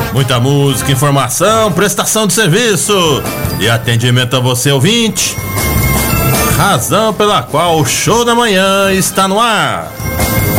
Muita música, informação, prestação de serviço e atendimento a você, ouvinte. Razão pela qual o Show da Manhã está no ar.